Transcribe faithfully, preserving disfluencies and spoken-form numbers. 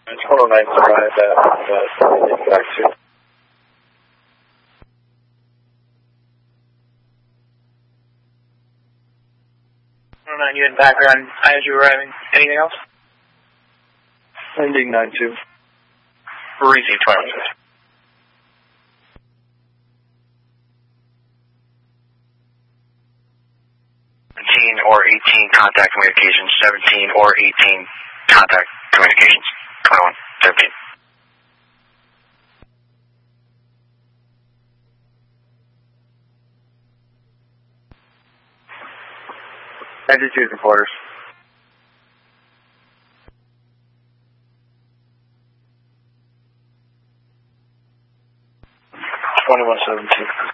It's one oh nine survived that, uh, back to. one oh nine, you had background as you were arriving. Anything else? Ending nine two. Receive twenty. seventeen or eighteen contact communications. seventeen or eighteen contact communications. twenty-one, seventeen. Attitude reporters. twenty-one seventeen.